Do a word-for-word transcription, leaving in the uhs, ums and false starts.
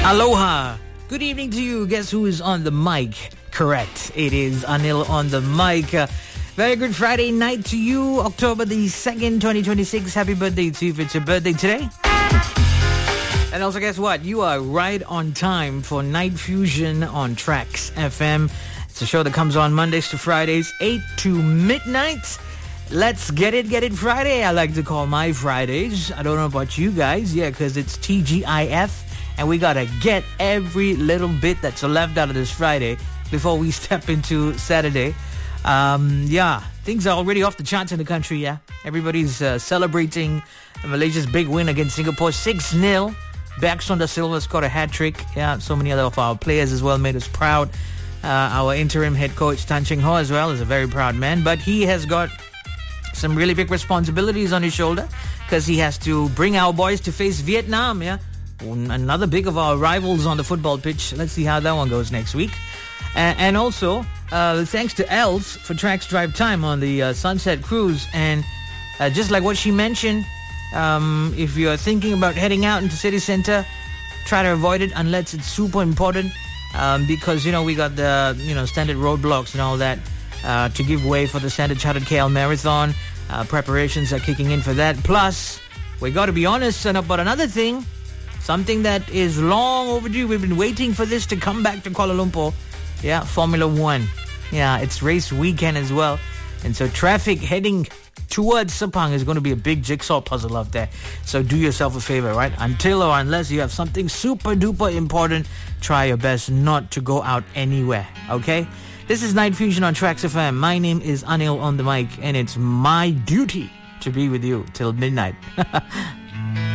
Aloha. Good evening to you. Guess who is on the mic? Correct. It is Anil on the mic. Uh, very good Friday night to you. October the second, twenty twenty-six. Happy birthday to you if it's your birthday today. And also, guess what? You are right on time for Night Fusion on Tracks F M. It's a show that comes on Mondays to Fridays, eight to midnight. Let's get it, get it Friday. I like to call my Fridays. I don't know about you guys. Yeah, because it's T G I F. And we got to get every little bit that's left out of this Friday before we step into Saturday. Um, yeah, things are already off the charts in the country, yeah. Everybody's uh, celebrating Malaysia's big win against Singapore, six nil. Baxter da Silva scored a hat-trick. Yeah, so many other of our players as well made us proud. Uh, our interim head coach, Tan Cheng Ho, as well, is a very proud man. But he has got some really big responsibilities on his shoulder because he has to bring our boys to face Vietnam, yeah. Another big of our rivals on the football pitch. Let's see how that one goes next week. Uh, and also, uh, thanks to Els for Tracks Drive Time on the uh, Sunset Cruise. And uh, just like what she mentioned, um, if you're thinking about heading out into city center, try to avoid it unless it's super important. Um, because, you know, we got the, you know, standard roadblocks and all that uh, to give way for the Standard Chartered K L Marathon. Uh, preparations are kicking in for that. Plus, we got to be honest about another thing. Something that is long overdue. We've been waiting for this to come back to Kuala Lumpur. Yeah, Formula One. Yeah, it's race weekend as well. And so traffic heading towards Sepang is going to be a big jigsaw puzzle out there. So do yourself a favor, right? Until or unless you have something super duper important, try your best not to go out anywhere, okay? This is Night Fusion on Tracks F M. My name is Anil on the mic, and it's my duty to be with you till midnight.